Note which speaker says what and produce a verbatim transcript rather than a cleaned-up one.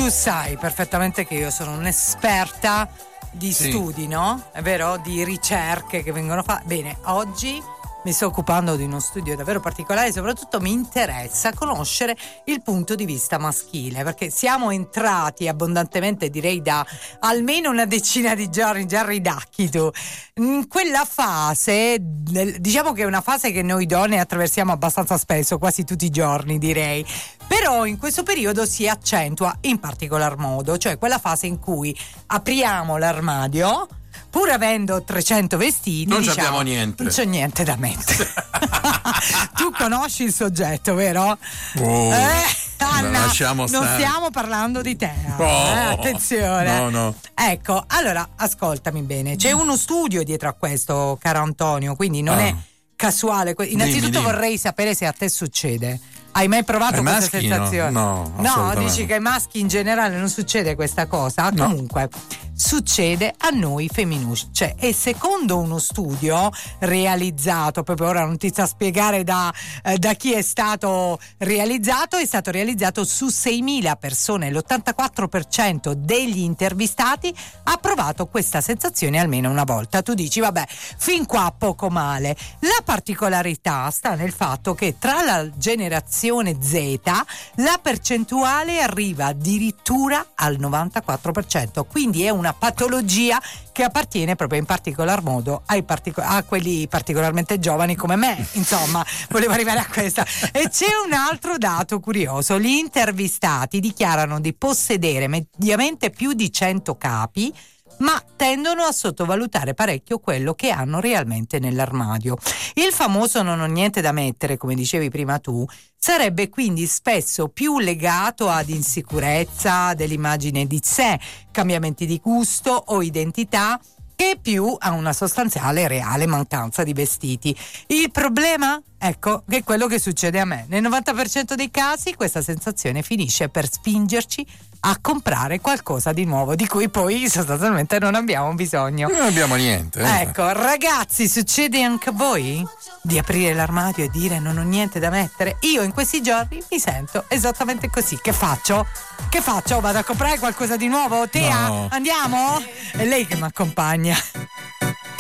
Speaker 1: tu sai perfettamente che io sono un'esperta di
Speaker 2: Sì.
Speaker 1: studi, no? È vero? Di ricerche che vengono fatte. Bene, oggi mi sto occupando di uno studio davvero particolare, soprattutto mi interessa conoscere il punto di vista maschile, perché siamo entrati abbondantemente, direi da almeno una decina di giorni, già ridacchi tu, in quella fase, diciamo che è una fase che noi donne attraversiamo abbastanza spesso, quasi tutti i giorni direi, però in questo periodo si accentua in particolar modo, cioè quella fase in cui apriamo l'armadio, pur avendo trecento vestiti,
Speaker 2: non
Speaker 1: diciamo,
Speaker 2: abbiamo niente.
Speaker 1: Non c'è niente da mettere. Tu conosci il soggetto, vero?
Speaker 2: Oh,
Speaker 1: eh, Anna,
Speaker 2: lasciamo
Speaker 1: non
Speaker 2: stare.
Speaker 1: stiamo parlando di te.
Speaker 2: Oh,
Speaker 1: eh, attenzione.
Speaker 2: No, no.
Speaker 1: Ecco, allora, ascoltami bene. C'è uno studio dietro a questo, caro Antonio, quindi non
Speaker 2: Ah.
Speaker 1: è casuale. Innanzitutto
Speaker 2: Dimmi, dimmi.
Speaker 1: vorrei sapere se a te succede. Hai mai provato
Speaker 2: Ai
Speaker 1: questa
Speaker 2: maschi no.
Speaker 1: sensazione?
Speaker 2: No,
Speaker 1: no,
Speaker 2: assolutamente.
Speaker 1: dici che ai maschi in generale non succede questa cosa?
Speaker 2: No.
Speaker 1: Comunque succede a noi femminucci, cioè, e secondo uno studio realizzato, proprio ora non ti sa spiegare da, eh, da chi è stato realizzato, è stato realizzato su seimila persone, l'ottantaquattro per cento degli intervistati ha provato questa sensazione almeno una volta. Tu dici vabbè, fin qua poco male. La particolarità sta nel fatto che tra la generazione Z la percentuale arriva addirittura al novantaquattro per cento, quindi è una patologia che appartiene proprio in particolar modo ai partico- a quelli particolarmente giovani come me, insomma, volevo arrivare a questa. E c'è un altro dato curioso: gli intervistati dichiarano di possedere mediamente più di cento capi, ma tendono a sottovalutare parecchio quello che hanno realmente nell'armadio. Il famoso non ho niente da mettere, come dicevi prima tu, sarebbe quindi spesso più legato ad insicurezza dell'immagine di sé, cambiamenti di gusto o identità, che più a una sostanziale e reale mancanza di vestiti. Il problema? Ecco, che è quello che succede a me. Nel novanta per cento dei casi questa sensazione finisce per spingerci a comprare qualcosa di nuovo, di cui poi sostanzialmente non abbiamo bisogno.
Speaker 2: Non abbiamo niente. Eh.
Speaker 1: Ecco, ragazzi, succede anche a voi di aprire l'armadio e dire non ho niente da mettere? Io in questi giorni mi sento esattamente così. Che faccio? Che faccio? Vado a comprare qualcosa di nuovo? Tea?
Speaker 2: No.
Speaker 1: Andiamo? È lei che mi accompagna.